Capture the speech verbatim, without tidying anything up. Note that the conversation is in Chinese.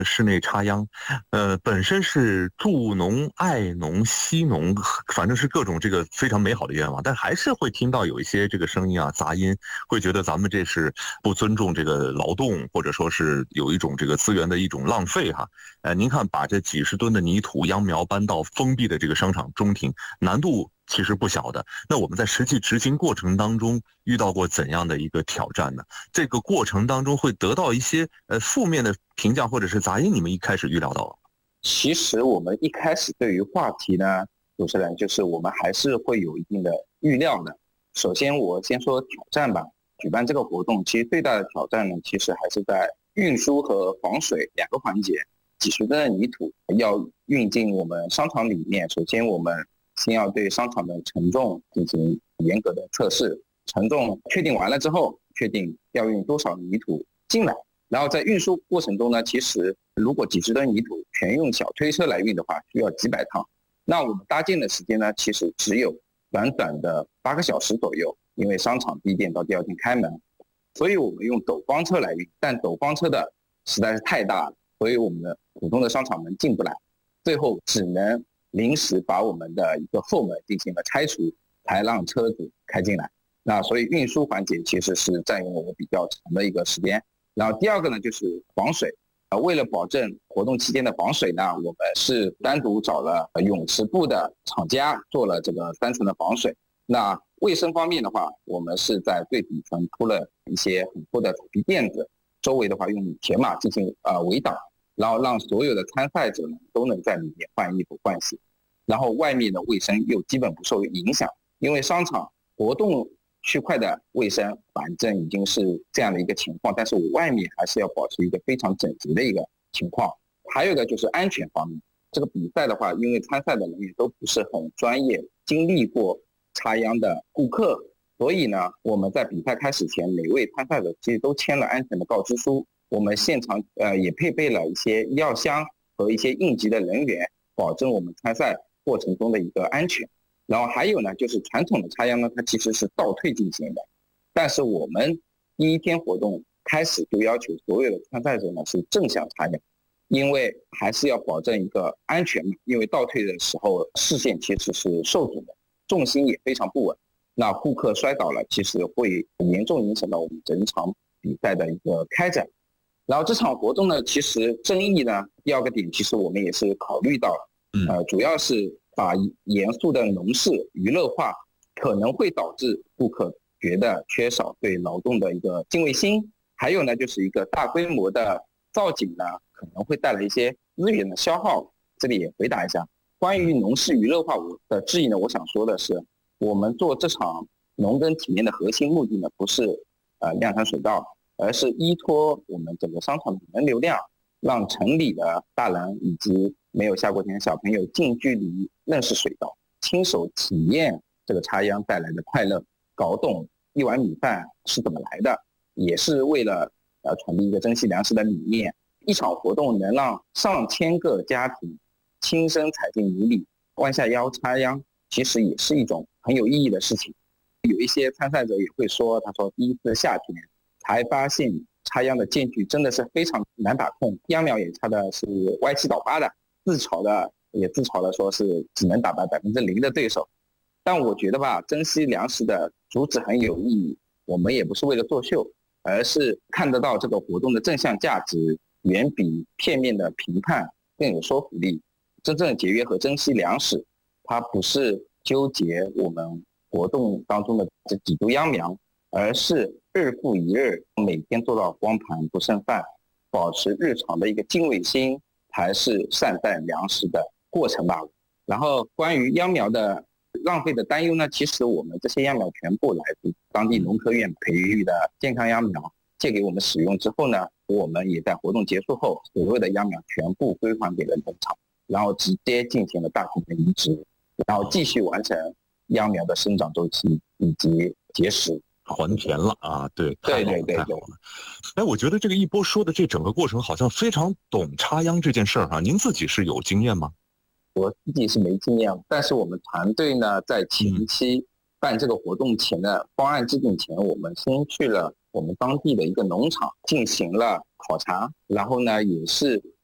室内插秧，呃，本身是助农、爱农、惜农，反正是各种这个非常美好的愿望，但还是会听到有一些这个声音啊、杂音，会觉得咱们这是不尊重这个劳动，或者说是有一种这个资源的一种浪费哈。呃，您看，把这几十吨的泥土秧苗搬到封闭的这个商场中庭，难度其实不小的。那我们在实际执行过程当中遇到过怎样的一个挑战呢？这个过程当中会得到一些呃负面的评价或者是杂音，你们一开始预料到了？ 其实我们一开始对于话题呢，主持人就是我们还是会有一定的预料的。首先我先说挑战吧，举办这个活动其实最大的挑战呢，其实还是在运输和防水两个环节。几十吨的泥土要运进我们商场里面，首先我们先要对商场的承重进行严格的测试，承重确定完了之后，确定要运多少泥土进来。然后在运输过程中呢，其实如果几十吨泥土全用小推车来运的话，需要几百趟。那我们搭建的时间呢，其实只有短短的八个小时左右，因为商场第一店到第二天开门，所以我们用斗方车来运，但斗方车的实在是太大了，所以我们的普通的商场门进不来，最后只能临时把我们的一个后门进行了拆除，才让车子开进来。那所以运输环节其实是占用了我比较长的一个时间。然后第二个呢，就是防水。呃，为了保证活动期间的防水呢，我们是单独找了泳池部的厂家做了这个三层的防水。那卫生方面的话，我们是在最底层铺了一些很厚的草皮垫子，周围的话用铁马进行呃围挡，然后让所有的参赛者呢都能在里面换衣服换鞋，然后外面的卫生又基本不受影响，因为商场活动区块的卫生反正已经是这样的一个情况，但是我外面还是要保持一个非常整洁的一个情况。还有一个就是安全方面，这个比赛的话，因为参赛的人员都不是很专业，经历过插秧的顾客，所以呢，我们在比赛开始前，每位参赛者其实都签了安全的告知书。我们现场呃也配备了一些医药箱和一些应急的人员，保证我们参赛过程中的一个安全。然后还有呢，就是传统的插秧呢，它其实是倒退进行的，但是我们第一天活动开始就要求所有的参赛者呢是正向插秧，因为还是要保证一个安全嘛，因为倒退的时候视线其实是受阻的，重心也非常不稳，那顾客摔倒了，其实会严重影响到我们整场比赛的一个开展。然后这场活动呢，其实争议呢，第二个点其实我们也是考虑到了，呃，主要是把严肃的农事娱乐化，可能会导致顾客觉得缺少对劳动的一个敬畏心。还有呢，就是一个大规模的造景呢，可能会带来一些资源的消耗。这里也回答一下关于农事娱乐化的质疑呢，我想说的是，我们做这场农耕体验的核心目的呢，不是呃量产水稻，而是依托我们整个商场的人流量，让城里的大人以及没有下过田的小朋友近距离认识水稻，亲手体验这个插秧带来的快乐，搞懂一碗米饭是怎么来的，也是为了呃传递一个珍惜粮食的理念。一场活动能让上千个家庭亲身踩进泥里，弯下腰插秧，其实也是一种很有意义的事情。有一些参赛者也会说，他说第一次夏天才发现插秧的间距真的是非常难把控，秧苗也插的是歪七倒八的，自嘲的也自嘲的说是只能打败百分之零的对手。但我觉得吧，珍惜粮食的主旨很有意义，我们也不是为了作秀，而是看得到这个活动的正向价值远比片面的评判更有说服力。真正的节约和珍惜粮食，它不是纠结我们活动当中的这几株秧苗，而是日复一日，每天做到光盘不剩饭，保持日常的一个敬畏心，才是善待粮食的过程吧。然后关于秧苗的浪费的担忧呢，其实我们这些秧苗全部来自当地农科院培育的健康秧苗，借给我们使用之后呢，我们也在活动结束后，所有的秧苗全部归还给了农场，然后直接进行了大型的移植，然后继续完成秧苗的生长周期以及结实。 还田了啊！对， 对对对对。 哎，我觉得这个一波说的这整个过程好像非常懂插秧这件事儿哈。您自己是有经验吗？ 我自己是没经验，但是我们团队呢，在前期办这个活动前的方案制定前，我们先去了我们当地的一个农场进行了考察，然后呢，也是